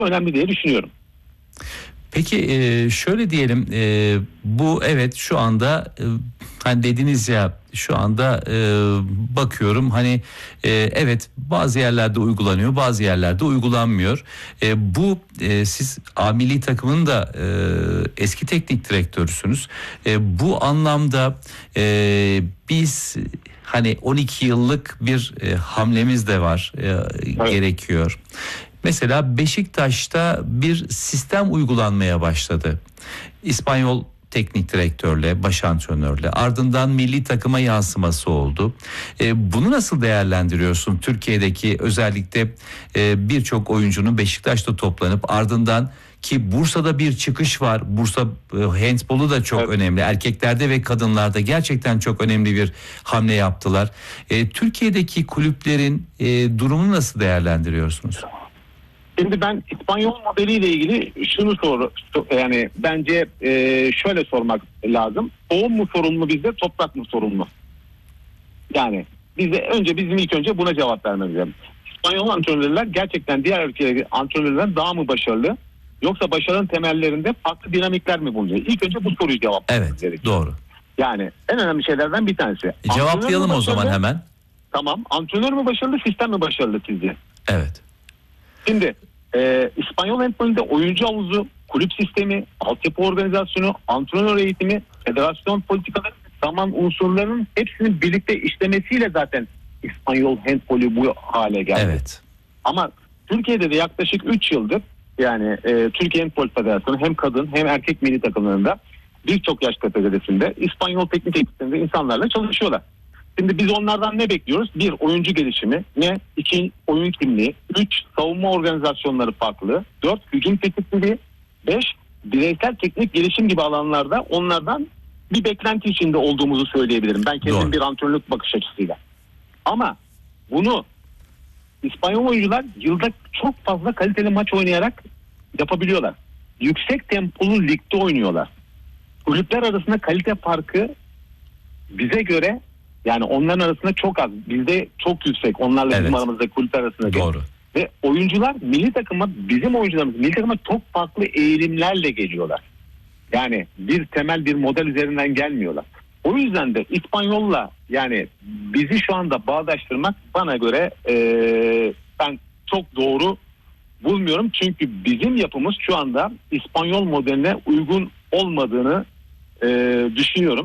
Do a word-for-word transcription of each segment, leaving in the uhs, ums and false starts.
önemli diye düşünüyorum. Peki şöyle diyelim, bu evet şu anda hani dediniz ya, şu anda bakıyorum hani evet bazı yerlerde uygulanıyor, bazı yerlerde uygulanmıyor. Bu siz A milli takımın da eski teknik direktörüsünüz. Bu anlamda biz hani on iki yıllık bir hamlemiz de var, evet, gerekiyor. Mesela Beşiktaş'ta bir sistem uygulanmaya başladı. İspanyol teknik direktörle, baş antrenörle, ardından milli takıma yansıması oldu. E, bunu nasıl değerlendiriyorsun? Türkiye'deki özellikle e, birçok oyuncunun Beşiktaş'ta toplanıp ardından, ki Bursa'da bir çıkış var. Bursa e, handbolu da çok, evet, önemli. Erkeklerde ve kadınlarda gerçekten çok önemli bir hamle yaptılar. E, Türkiye'deki kulüplerin e, durumunu nasıl değerlendiriyorsunuz? Şimdi ben İspanyol modeliyle ilgili şunu sor, yani bence e, şöyle sormak lazım. Tohum mu sorumlu bizde, toprak mı sorumlu? Yani bize önce bizim ilk önce buna cevap vermemiz lazım. İspanyol antrenörler gerçekten diğer ülkeler antrenörlerden daha mı başarılı? Yoksa başarının temellerinde farklı dinamikler mi bulunuyor? İlk önce bu soruyu cevaplamamız evet, gerekiyor. Doğru. Yani en önemli şeylerden bir tanesi. E, cevaplayalım o zaman hemen. Tamam. Antrenör mü başarılı, sistem mi başarılı sizce? Evet. Şimdi e, İspanyol handbolünde oyuncu havuzu, kulüp sistemi, altyapı organizasyonu, antrenör eğitimi, federasyon politikaları, zaman unsurlarının hepsinin birlikte işlemesiyle zaten İspanyol handbolü bu hale geldi. Evet. Ama Türkiye'de de yaklaşık üç yıldır yani e, Türkiye Handbol Federasyonu hem kadın hem erkek milli takımlarında birçok yaş kategorisinde İspanyol teknik ekiplerinde insanlarla çalışıyorlar. Şimdi biz onlardan ne bekliyoruz? Bir, oyuncu gelişimi. Ne? İki, oyun kimliği. Üç, savunma organizasyonları farklı. Dört, hücum tetikçiliği. Beş, bireysel teknik gelişim gibi alanlarda onlardan bir beklenti içinde olduğumuzu söyleyebilirim. Ben kendim Doğru. bir antrenörlük bakış açısıyla. Ama bunu İspanyol oyuncular yılda çok fazla kaliteli maç oynayarak yapabiliyorlar. Yüksek tempolu ligde oynuyorlar. Kulüpler arasında kalite farkı bize göre, yani onların arasında çok az. Bizde çok yüksek. Onlarla evet. bizim aramızda kulüpler arasında. Doğru. Değil. Ve oyuncular milli takıma, bizim oyuncularımız milli takıma çok farklı eğilimlerle geliyorlar. Yani bir temel bir model üzerinden gelmiyorlar. O yüzden de İspanyol'la yani bizi şu anda bağdaştırmak bana göre ee, ben çok doğru bulmuyorum. Çünkü bizim yapımız şu anda İspanyol modeline uygun olmadığını ee, düşünüyorum.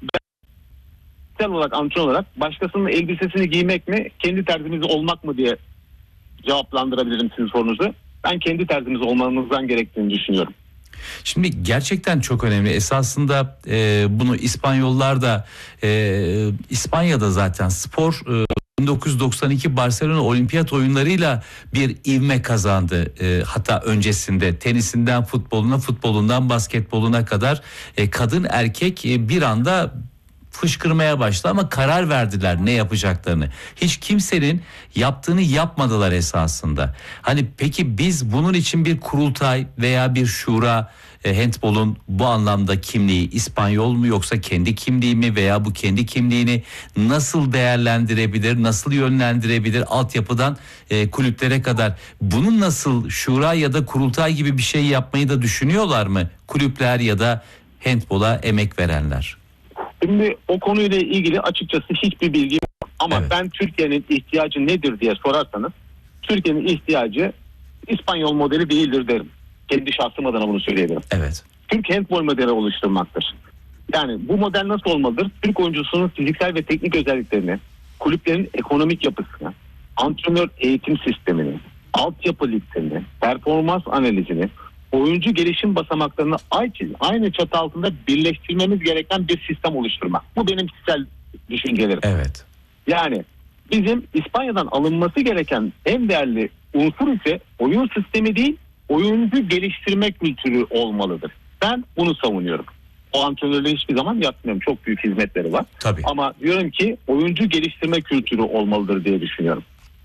Ben olarak, antrenör olarak başkasının elbisesini giymek mi, kendi terzimiz olmak mı diye cevaplandırabilirim sizin sorunuzu. Ben kendi terzimiz olmamızdan gerektiğini düşünüyorum. Şimdi gerçekten çok önemli. Esasında e, bunu İspanyollar da e, İspanya'da zaten spor e, bin dokuz yüz doksan iki Barcelona Olimpiyat oyunlarıyla bir ivme kazandı. E, hatta öncesinde tenisinden futboluna, futbolundan basketboluna kadar e, kadın erkek e, bir anda fışkırmaya başladı ama karar verdiler ne yapacaklarını. Hiç kimsenin yaptığını yapmadılar esasında. Hani peki biz bunun için bir kurultay veya bir şura, e, handbolun bu anlamda kimliği İspanyol mu yoksa kendi kimliği mi veya bu kendi kimliğini nasıl değerlendirebilir, nasıl yönlendirebilir altyapıdan e, kulüplere kadar? Bunun nasıl şura ya da kurultay gibi bir şey yapmayı da düşünüyorlar mı kulüpler ya da handbola emek verenler? Şimdi o konuyla ilgili açıkçası hiçbir bilgim yok. Ama evet. ben Türkiye'nin ihtiyacı nedir diye sorarsanız Türkiye'nin ihtiyacı İspanyol modeli değildir derim. Kendi şahsım adına bunu söyleyebilirim. Evet. Türk handbol modeli oluşturmaktır. Yani bu model nasıl olmalıdır? Türk oyuncusunun fiziksel ve teknik özelliklerini, kulüplerin ekonomik yapısını, antrenör eğitim sistemini, altyapı listelerini, performans analizini, oyuncu gelişim basamaklarını aynı çatı altında birleştirmemiz gereken bir sistem oluşturmak. Bu benim kişisel düşüncelerim. Evet. Yani bizim İspanya'dan alınması gereken en değerli unsur ise oyun sistemi değil, oyuncu geliştirme kültürü olmalıdır. Ben bunu savunuyorum. O antrenörle hiçbir zaman yapmıyorum. Çok büyük hizmetleri var. Tabii. Ama diyorum ki oyuncu geliştirme kültürü olmalıdır diye düşünüyorum.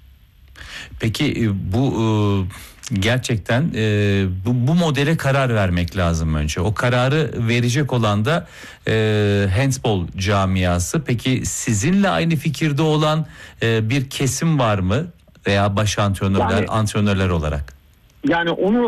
Peki bu gerçekten bu, bu modele karar vermek lazım önce. O kararı verecek olan da e, handbol camiası. Peki sizinle aynı fikirde olan e, bir kesim var mı? Veya baş antrenörler, yani, antrenörler olarak? Yani onu